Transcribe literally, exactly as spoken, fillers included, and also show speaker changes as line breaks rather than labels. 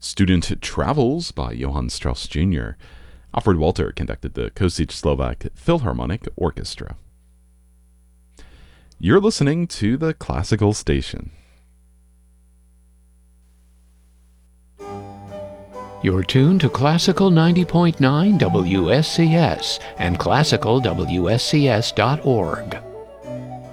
Student Travels by Johann Strauss Junior Alfred Walter conducted the Kosice Slovak Philharmonic Orchestra. You're listening to the Classical Station.
You're tuned to Classical ninety point nine W S C S and classical W S C S dot org.